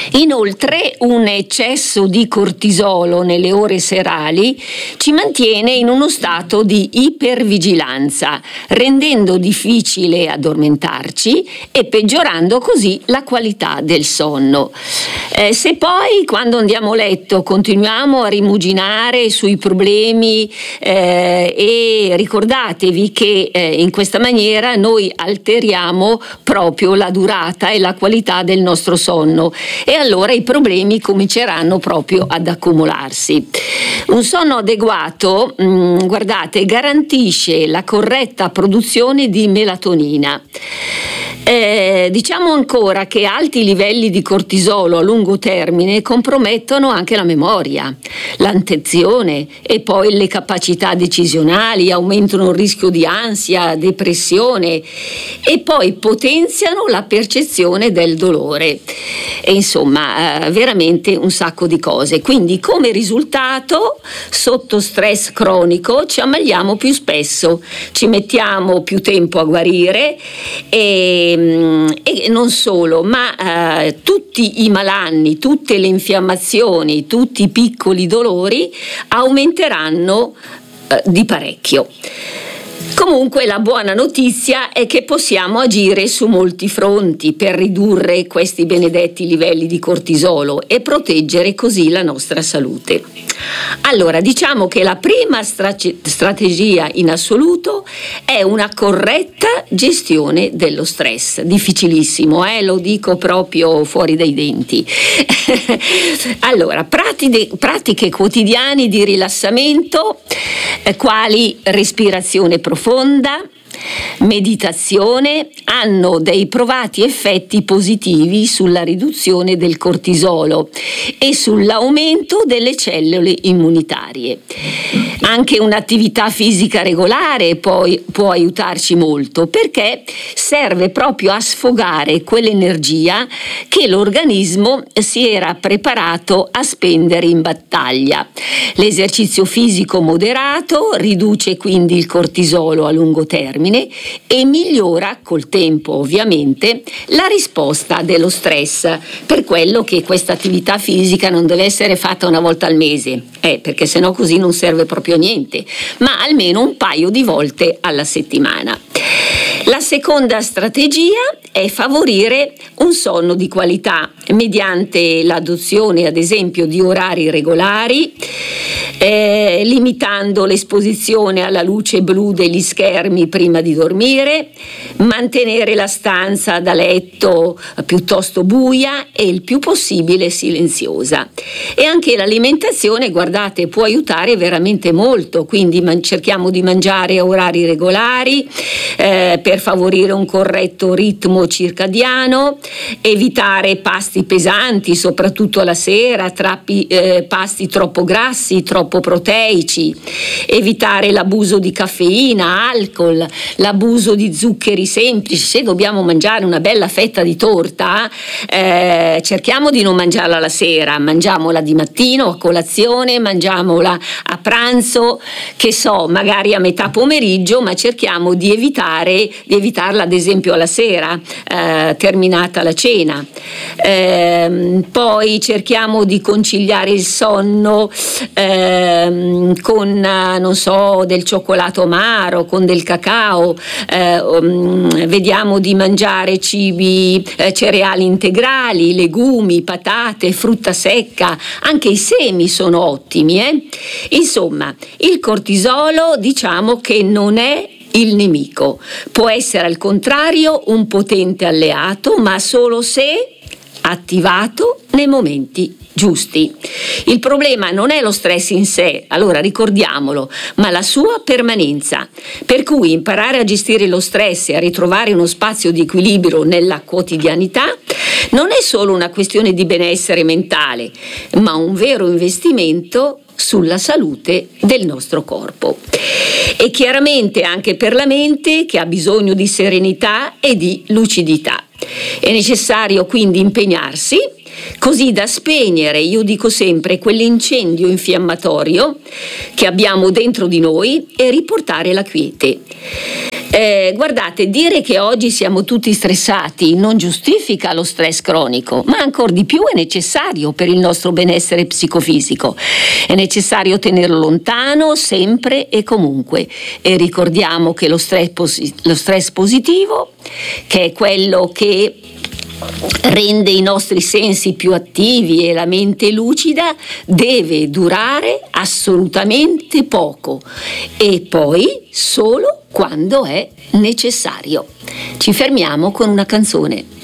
Inoltre, un eccesso di cortisolo nelle ore serali ci mantiene in uno stato di ipervigilanza, rendendo difficile addormentarci e peggiorando così la qualità del sonno. Se poi quando andiamo a letto continuiamo a rimuginare sui problemi e ricordatevi che in questa maniera noi alteriamo proprio la durata e la qualità del nostro sonno e allora i problemi cominceranno proprio ad accumularsi. Un sonno adeguato, guardate, garantisce la corretta produzione di melatonina. Diciamo ancora che alti livelli di cortisolo a lungo termine compromettono anche la memoria, l'attenzione e poi le capacità decisionali, aumentano il rischio di ansia, depressione e poi potenziano la percezione del dolore. E insomma, veramente un sacco di cose. Quindi come risultato, sotto stress cronico ci ammaliamo più spesso, ci mettiamo più tempo a guarire e non solo, ma tutti i malanni, tutte le infiammazioni, tutti i piccoli dolori aumenteranno di parecchio. Comunque la buona notizia è che possiamo agire su molti fronti per ridurre questi benedetti livelli di cortisolo e proteggere così la nostra salute. Allora, diciamo che la prima strategia in assoluto è una corretta gestione dello stress. Difficilissimo, lo dico proprio fuori dai denti. Allora, pratiche quotidiane di rilassamento, quali respirazione profonda, meditazione, hanno dei provati effetti positivi sulla riduzione del cortisolo e sull'aumento delle cellule immunitarie. Anche un'attività fisica regolare poi può aiutarci molto, perché serve proprio a sfogare quell'energia che l'organismo si era preparato a spendere in battaglia. L'esercizio fisico moderato riduce quindi il cortisolo a lungo termine e migliora col tempo ovviamente la risposta dello stress, per quello che questa attività fisica non deve essere fatta una volta al mese, perché sennò così non serve proprio a niente, ma almeno un paio di volte alla settimana. La seconda strategia è favorire un sonno di qualità mediante l'adozione ad esempio di orari regolari, limitando l'esposizione alla luce blu degli schermi prima di dormire, mantenere la stanza da letto piuttosto buia e il più possibile silenziosa. E anche l'alimentazione, guardate, può aiutare veramente molto, quindi cerchiamo di mangiare a orari regolari per favorire un corretto ritmo circadiano, evitare pasti pesanti, soprattutto alla sera, pasti troppo grassi, troppo proteici, evitare l'abuso di caffeina, alcol, l'abuso di zuccheri semplici. Se dobbiamo mangiare una bella fetta di torta, cerchiamo di non mangiarla la sera, mangiamola di mattino a colazione, mangiamola a pranzo, che so, magari a metà pomeriggio, ma cerchiamo di evitarla ad esempio alla sera, terminata la cena. Poi cerchiamo di conciliare il sonno con, non so, del cioccolato amaro, con del cacao, vediamo di mangiare cibi, cereali integrali, legumi, patate, frutta secca, anche i semi sono ottimi. Insomma, il cortisolo diciamo che non è il nemico, può essere al contrario un potente alleato, ma solo se attivato nei momenti giusti. Il problema non è lo stress in sé, allora ricordiamolo, ma la sua permanenza. Per cui imparare a gestire lo stress e a ritrovare uno spazio di equilibrio nella quotidianità non è solo una questione di benessere mentale, ma un vero investimento sulla salute del nostro corpo. E chiaramente anche per la mente, che ha bisogno di serenità e di lucidità. È necessario quindi impegnarsi così da spegnere, io dico sempre, quell'incendio infiammatorio che abbiamo dentro di noi e riportare la quiete. Guardate, dire che oggi siamo tutti stressati non giustifica lo stress cronico, ma ancor di più è necessario per il nostro benessere psicofisico. È necessario tenerlo lontano sempre e comunque. E ricordiamo che lo stress positivo, che è quello che rende i nostri sensi più attivi e la mente lucida, deve durare assolutamente poco e poi solo quando è necessario. Ci fermiamo con una canzone.